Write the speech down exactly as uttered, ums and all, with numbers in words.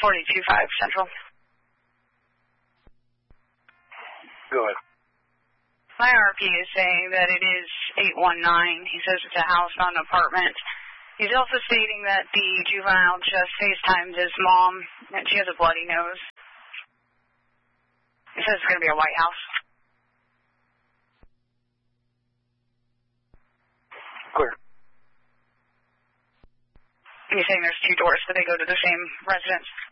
forty-two five Central. Go ahead. My R P is saying that it is eight one nine. He says it's a house, not an apartment. He's also stating that the juvenile just FaceTimed his mom, and she has a bloody nose. He says it's going to be a white house. Clear. He's saying there's two doors, so they go to the same residence.